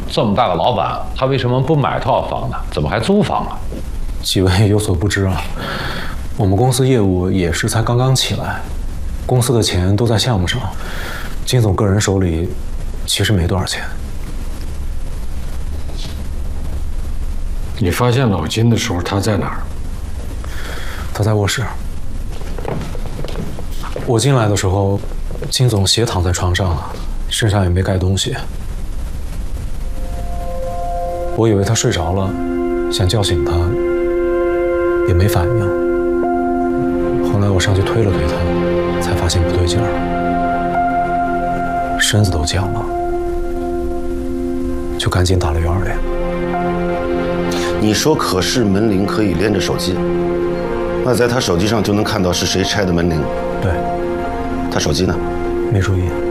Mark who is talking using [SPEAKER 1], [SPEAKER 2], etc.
[SPEAKER 1] 这么大个老板，他为什么不买套房呢？怎么还租房啊？
[SPEAKER 2] 几位有所不知啊，我们公司业务也是才刚刚起来，公司的钱都在项目上，金总个人手里其实没多少钱。
[SPEAKER 3] 你发现老金的时候，他在哪儿？
[SPEAKER 2] 他在卧室。我进来的时候，金总斜躺在床上，身上也没盖东西。我以为他睡着了，想叫醒他，也没反应。后来我上去推了推他，才发现不对劲儿，身子都僵了，就赶紧打了120。
[SPEAKER 4] 你说可视门铃可以连着手机，那在他手机上就能看到是谁拆的门铃。
[SPEAKER 2] 对，
[SPEAKER 4] 他手机呢？
[SPEAKER 2] 没注意。